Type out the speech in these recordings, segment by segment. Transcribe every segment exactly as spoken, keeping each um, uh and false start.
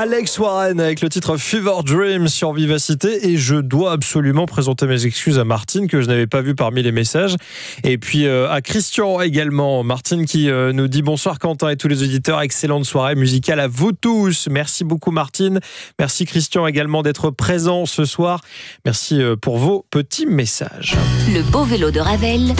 Alex Warren avec le titre Fever Dream sur Vivacité, et je dois absolument présenter mes excuses à Martine que je n'avais pas vu parmi les messages, et puis euh, à Christian également. Martine qui euh, nous dit bonsoir Quentin et tous les auditeurs, excellente soirée musicale à vous tous. Merci beaucoup Martine, merci Christian également d'être présent ce soir, merci euh, pour vos petits messages. Le beau vélo de Ravel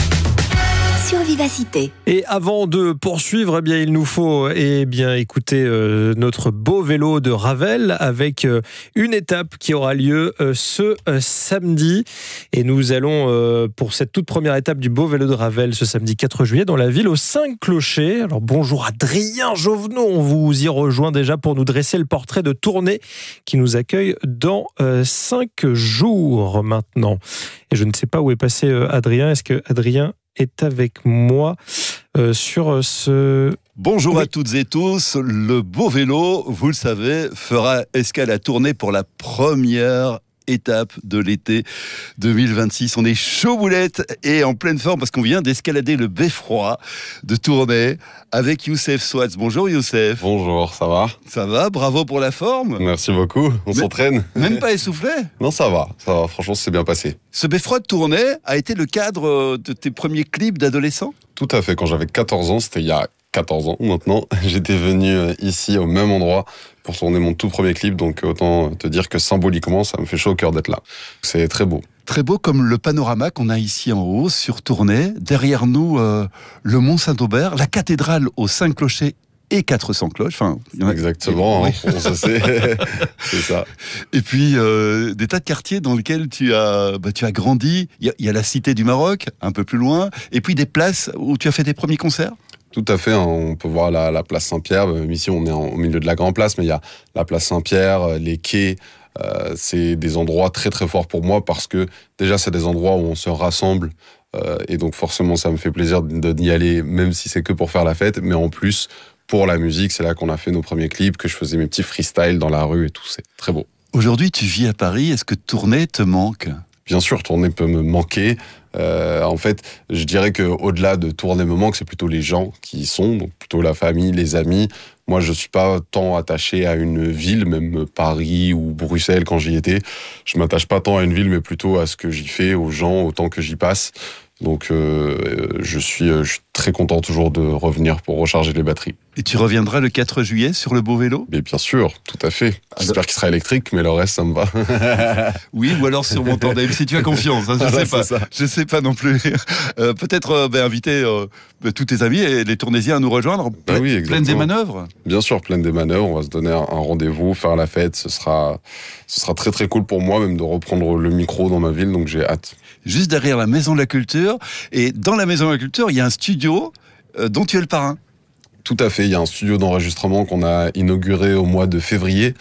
sur Vivacité. Et avant de poursuivre, eh bien, il nous faut eh bien, écouter euh, notre beau vélo de Ravel avec euh, une étape qui aura lieu euh, ce euh, samedi. Et nous allons, euh, pour cette toute première étape du beau vélo de Ravel, ce samedi quatre juillet, dans la ville aux cinq clochers. Alors bonjour Adrien Jovenot, on vous y rejoint déjà pour nous dresser le portrait de Tournai qui nous accueille dans euh, cinq jours maintenant. Et je ne sais pas où est passé euh, Adrien. Est-ce que Adrien est avec moi euh, sur ce... Bonjour oui. à toutes et tous. Le beau vélo, vous le savez, fera escale à Tournai pour la première étape de l'été deux mille vingt-six. On est chaud boulette et en pleine forme parce qu'on vient d'escalader le beffroi de Tournai avec Youssef Swats. Bonjour Youssef. Bonjour, ça va? Ça va, bravo pour la forme. Merci beaucoup, on Mais, s'entraîne. Même pas essoufflé? Non, ça va, ça va, franchement c'est bien passé. Ce beffroi de Tournai a été le cadre de tes premiers clips d'adolescent? Tout à fait, quand j'avais quatorze ans, c'était il y a quatorze ans maintenant, j'étais venu ici au même endroit pour tourner mon tout premier clip, donc autant te dire que symboliquement ça me fait chaud au cœur d'être là. C'est très beau. Très beau comme le panorama qu'on a ici en haut sur Tournai. Derrière nous, euh, le Mont Saint-Aubert, la cathédrale aux cinq clochers et quatre cents cloches. Enfin, il y en a... Exactement, oui. hein, on se sait, c'est ça. Et puis euh, des tas de quartiers dans lesquels tu as, bah, tu as grandi. Il y a, il y a la Cité du Maroc, un peu plus loin, et puis des places où tu as fait tes premiers concerts. Tout à fait, hein, on peut voir la, la place Saint-Pierre, ici on est en, au milieu de la Grande Place, mais il y a la place Saint-Pierre, les quais, euh, c'est des endroits très très forts pour moi parce que déjà c'est des endroits où on se rassemble euh, et donc forcément ça me fait plaisir d'y aller même si c'est que pour faire la fête, mais en plus pour la musique, c'est là qu'on a fait nos premiers clips, que je faisais mes petits freestyles dans la rue et tout, c'est très beau. Aujourd'hui tu vis à Paris, est-ce que Tournai te manque ? Bien sûr, Tournai peut me manquer. Euh, en fait, je dirais qu'au-delà de Tournai me manque, c'est plutôt les gens qui y sont, donc plutôt la famille, les amis. Moi, je suis pas tant attaché à une ville, même Paris ou Bruxelles quand j'y étais. Je m'attache pas tant à une ville, mais plutôt à ce que j'y fais, aux gens, au temps que j'y passe. Donc, euh, je suis, je suis très content toujours de revenir pour recharger les batteries. Et tu reviendras le quatre juillet sur le beau vélo ? Mais bien sûr, tout à fait. J'espère qu'il sera électrique, mais le reste, ça me va. Oui, ou alors sur mon tandem, si tu as confiance. Hein, je ne sais pas. Ça. Je sais pas non plus. Euh, peut-être euh, ben, inviter euh, ben, tous tes amis et les Tournaisiens à nous rejoindre. Bah oui, exactement. Pleine des manœuvres. Bien sûr, pleine des manœuvres. On va se donner un, un rendez-vous, faire la fête. Ce sera, ce sera très très cool pour moi, même de reprendre le micro dans ma ville. Donc j'ai hâte. Juste derrière la Maison de la Culture. Et dans la Maison de la Culture, il y a un studio euh, dont tu es le parrain. Tout à fait, il y a un studio d'enregistrement qu'on a inauguré au mois de février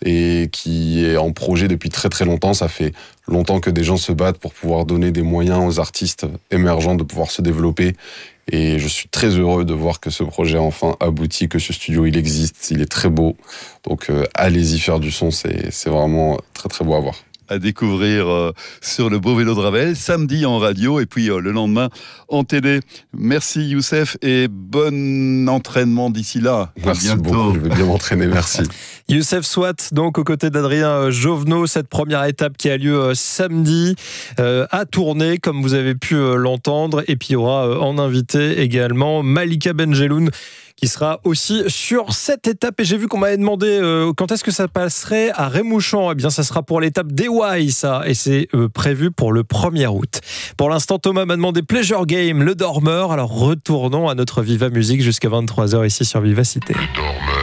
et qui est en projet depuis très très longtemps. Ça fait longtemps que des gens se battent pour pouvoir donner des moyens aux artistes émergents de pouvoir se développer. Et je suis très heureux de voir que ce projet a enfin abouti, que ce studio il existe, il est très beau. Donc euh, allez-y faire du son, c'est, c'est vraiment très très beau à voir. À découvrir euh, sur le beau vélo de Ravel, samedi en radio et puis euh, le lendemain en télé. Merci Youssef et bon entraînement d'ici là. Merci à bientôt. beaucoup, je vais bien m'entraîner, merci. Youssef Swats, donc aux côtés d'Adrien Jovenot, cette première étape qui a lieu euh, samedi euh, à Tournai, comme vous avez pu euh, l'entendre. Et puis il y aura euh, en invité également Malika Benjeloun, qui sera aussi sur cette étape. Et j'ai vu qu'on m'avait demandé euh, quand est-ce que ça passerait à Rémouchant. Eh bien, ça sera pour l'étape d'E Y, ça. Et c'est euh, prévu pour le premier août. Pour l'instant, Thomas m'a demandé Pleasure Game, le dormeur. Alors, retournons à notre Viva Musique jusqu'à vingt-trois heures ici sur Vivacité.